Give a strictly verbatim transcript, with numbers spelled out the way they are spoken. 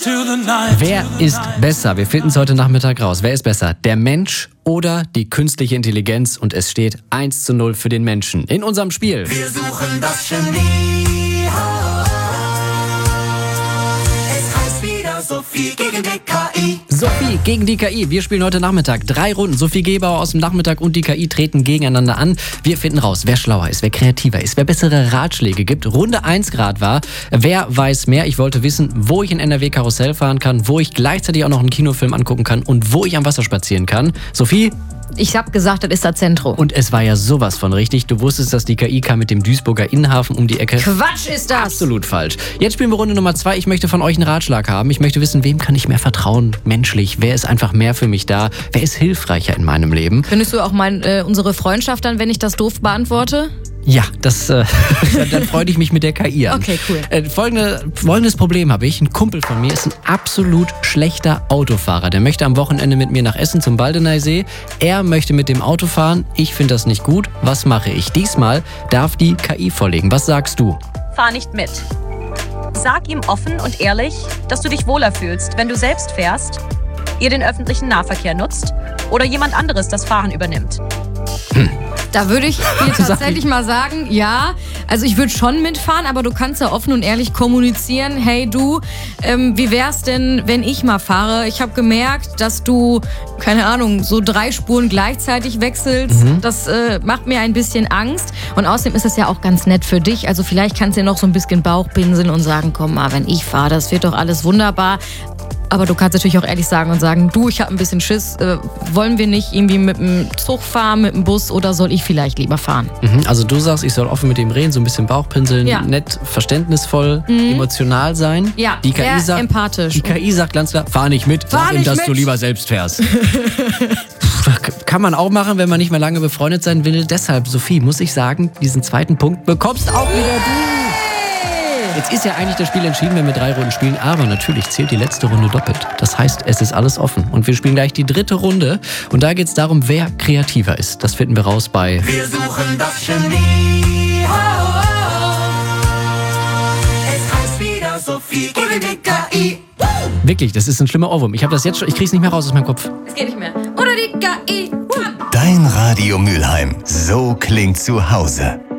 Wer ist besser? Wir finden es heute Nachmittag raus. Wer ist besser? Der Mensch oder die künstliche Intelligenz? Und es steht eins zu null für den Menschen in unserem Spiel. Wir suchen das Genie. Es heißt wieder Sophie gegen die K I. Sophie gegen die K I. Wir spielen heute Nachmittag drei Runden. Sophie Gebauer aus dem Nachmittag und die K I treten gegeneinander an. Wir finden raus, wer schlauer ist, wer kreativer ist, wer bessere Ratschläge gibt. Runde eins Grad war, wer weiß mehr. Ich wollte wissen, wo ich in N R W Karussell fahren kann, wo ich gleichzeitig auch noch einen Kinofilm angucken kann und wo ich am Wasser spazieren kann. Sophie? Ich hab gesagt, das ist das Zentrum. Und es war ja sowas von richtig. Du wusstest, dass die K I kam mit dem Duisburger Innenhafen um die Ecke. Quatsch ist das! Absolut falsch. Jetzt spielen wir Runde Nummer zwei. Ich möchte von euch einen Ratschlag haben. Ich möchte wissen, wem kann ich mehr vertrauen, menschlich? Wer ist einfach mehr für mich da? Wer ist hilfreicher in meinem Leben? Findest du auch mein, äh, unsere Freundschaft dann, wenn ich das doof beantworte? Ja, das, äh, dann freue ich mich mit der K I an. Okay, cool. Äh, folgende, folgendes Problem habe ich. Ein Kumpel von mir ist ein absolut schlechter Autofahrer. Der möchte am Wochenende mit mir nach Essen zum Baldeneysee. Er möchte mit dem Auto fahren. Ich finde das nicht gut. Was mache ich? Diesmal darf die K I vorlegen. Was sagst du? Fahr nicht mit. Sag ihm offen und ehrlich, dass du dich wohler fühlst, wenn du selbst fährst, ihr den öffentlichen Nahverkehr nutzt oder jemand anderes das Fahren übernimmt. Hm. Da würde ich dir tatsächlich mal sagen, ja, also ich würde schon mitfahren, aber du kannst ja offen und ehrlich kommunizieren. Hey du, ähm, wie wär's denn, wenn ich mal fahre? Ich habe gemerkt, dass du, keine Ahnung, so drei Spuren gleichzeitig wechselst. Mhm. Das äh, macht mir ein bisschen Angst. Und außerdem ist das ja auch ganz nett für dich. Also vielleicht kannst du dir noch so ein bisschen Bauch pinseln und sagen, komm mal, wenn ich fahre, das wird doch alles wunderbar. Aber du kannst natürlich auch ehrlich sagen und sagen, du, ich habe ein bisschen Schiss, äh, wollen wir nicht irgendwie mit dem Zug fahren, mit dem Bus oder soll ich vielleicht lieber fahren? Mhm, also du sagst, ich soll offen mit ihm reden, so ein bisschen Bauchpinseln, ja. Nett, verständnisvoll, mhm. emotional sein. Ja, die K I sehr sagt, empathisch. Die K I sagt ganz klar, fahr nicht mit, fahr sag ihm, dass mit. du lieber selbst fährst. Kann man auch machen, wenn man nicht mehr lange befreundet sein will. Deshalb, Sophie, muss ich sagen, diesen zweiten Punkt bekommst auch wieder du. Jetzt ist ja eigentlich das Spiel entschieden, wenn wir drei Runden spielen, aber natürlich zählt die letzte Runde doppelt. Das heißt, es ist alles offen. Und wir spielen gleich die dritte Runde. Und da geht es darum, wer kreativer ist. Das finden wir raus bei... Wir suchen das Genie. Oh, oh, oh. Es heißt wieder Sophie gegen die K I. Wirklich, das ist ein schlimmer Ohrwurm. Ich habe das jetzt schon, ich krieg's nicht mehr raus aus meinem Kopf. Es geht nicht mehr. Oder die K I. Dein Radio Mülheim. So klingt zu Hause.